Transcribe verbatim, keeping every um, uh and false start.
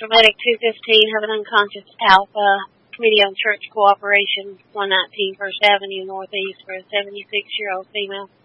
Medic two fifteen, have an unconscious Alpha. Committee on Church Cooperation, one nineteen First Avenue Northeast, for a seventy-six-year-old female.